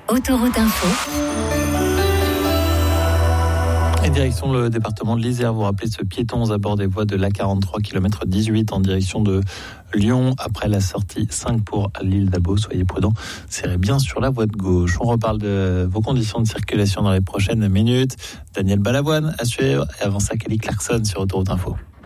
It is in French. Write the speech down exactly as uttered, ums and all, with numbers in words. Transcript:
Autoroute Info. Et direction le département de l'Isère, vous rappelez ce piéton aux abords des voies de l'A quarante-trois, kilomètre dix-huit en direction de Lyon, après la sortie cinq pour l'île d'Abo. Soyez prudents, serrez bien sur la voie de gauche. On reparle de vos conditions de circulation dans les prochaines minutes. Daniel Balavoine à suivre, et avant ça, Kelly Clarkson sur Autoroute Info.